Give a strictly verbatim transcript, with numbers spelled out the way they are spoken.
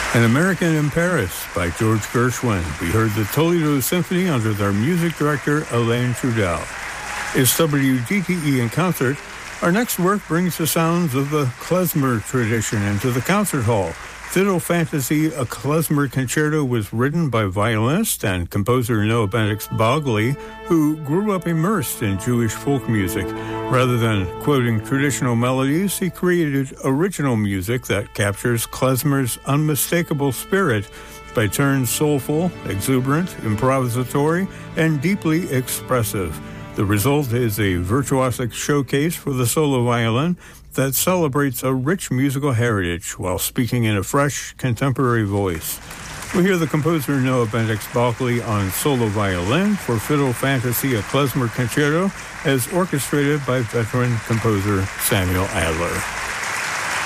An American in Paris by George Gershwin. We heard the Toledo Symphony under their music director, Alain Trudel. It's W D T E in concert. Our next work brings the sounds of the klezmer tradition into the concert hall. Fiddle Fantasy, a klezmer concerto, was written by violinist and composer Noah Bendix Bogley, who grew up immersed in Jewish folk music. Rather than quoting traditional melodies, he created original music that captures klezmer's unmistakable spirit, by turns soulful, exuberant, improvisatory, and deeply expressive. The result is a virtuosic showcase for the solo violin that celebrates a rich musical heritage while speaking in a fresh, contemporary voice. We hear the composer Noah Bendix Bogley on solo violin for Fiddle Fantasy, a klezmer concerto, as orchestrated by veteran composer Samuel Adler.